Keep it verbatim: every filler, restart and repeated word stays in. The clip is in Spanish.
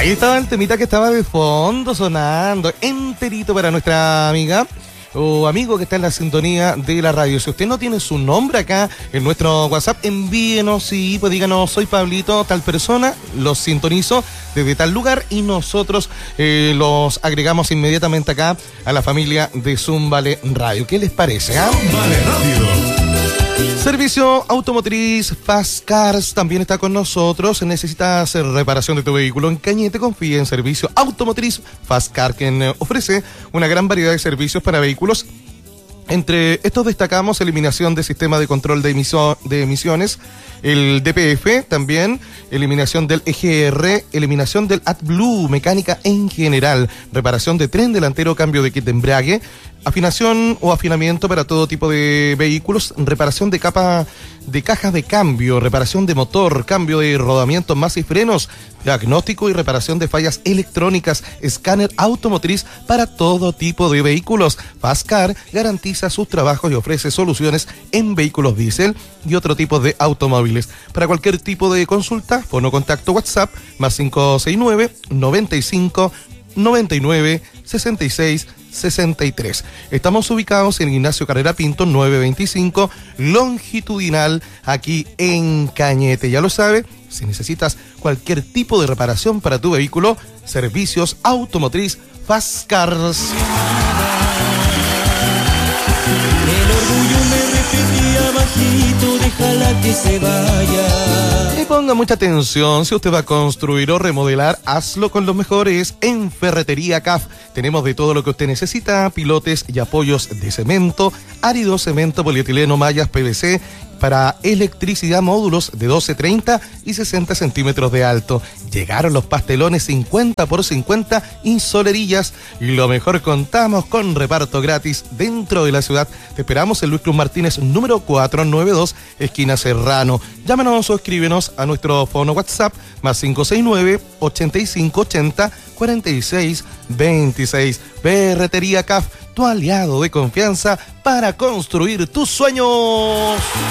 Ahí estaba el temita que estaba de fondo sonando, enterito para nuestra amiga o amigo que está en la sintonía de la radio. Si usted no tiene su nombre acá en nuestro WhatsApp, envíenos, sí, pues díganos, soy Pablito, tal persona, los sintonizo desde tal lugar y nosotros eh, los agregamos inmediatamente acá a la familia de Zúmbale Radio. ¿Qué les parece? ¿Ah? Zúmbale Radio. Servicio Automotriz Fast Cars también está con nosotros. ¿Necesitas hacer reparación de tu vehículo en Cañete? Confía en Servicio Automotriz Fast Car, quien eh, ofrece una gran variedad de servicios para vehículos. Entre estos destacamos eliminación de sistema de control de, emiso, de emisiones, el D P F también, eliminación del E G R, eliminación del AdBlue, mecánica en general, reparación de tren delantero, cambio de kit de embrague, afinación o afinamiento para todo tipo de vehículos, reparación de capa de cajas de cambio, reparación de motor, cambio de rodamientos, más y frenos, diagnóstico y reparación de fallas electrónicas, escáner automotriz para todo tipo de vehículos. Fastcar garantiza sus trabajos y ofrece soluciones en vehículos diésel y otro tipo de automóviles. Para cualquier tipo de consulta, fono contacto WhatsApp más cinco seis nueve, noventa y cinco, noventa y nueve, sesenta y seis, sesenta y tres. Estamos ubicados en Ignacio Carrera Pinto nueve veinticinco, longitudinal, aquí en Cañete. Ya lo sabe, si necesitas cualquier tipo de reparación para tu vehículo, Servicios Automotriz Fast Cars. El orgullo me repetía bajito, déjala que se vaya. Y ponga mucha atención, si usted va a construir o remodelar, hazlo con los mejores en Ferretería C A F. Tenemos de todo lo que usted necesita, pilotes y apoyos de cemento, árido, cemento, polietileno, mallas, P V C, para electricidad, módulos de doce, treinta y sesenta centímetros de alto. Llegaron los pastelones cincuenta por cincuenta y solerillas. Y lo mejor, contamos con reparto gratis dentro de la ciudad. Te esperamos en Luis Cruz Martínez, número cuatrocientos noventa y dos, esquina Serrano. Llámanos o escríbenos a nuestro fono WhatsApp, más cinco seis nueve, ochenta y cinco ochenta, cuarenta y seis veintiséis. Ferretería C A F, tu aliado de confianza para construir tus sueños.